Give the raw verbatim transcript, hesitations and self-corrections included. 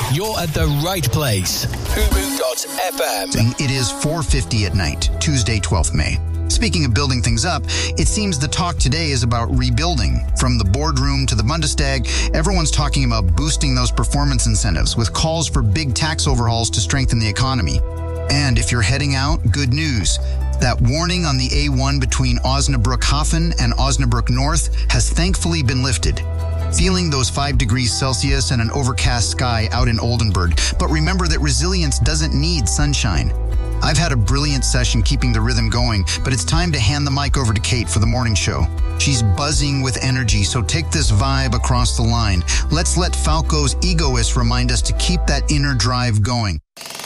You're at the right place. Fubu dot F M. It is four fifty at night, Tuesday, twelfth of May. Speaking of building things up, it seems the talk today is about rebuilding. From the boardroom to the Bundestag, everyone's talking about boosting those performance incentives with calls for big tax overhauls to strengthen the economy. And if you're heading out, good news. That warning on the A one between Osnabrück Hafen and Osnabrück North has thankfully been lifted. Feeling those five degrees Celsius and an overcast sky out in Oldenburg, but remember that resilience doesn't need sunshine. I've had a brilliant session keeping the rhythm going, but it's time to hand the mic over to Kate for the morning show. She's buzzing with energy, so take this vibe across the line. Let's let Falco's egoist remind us to keep that inner drive going.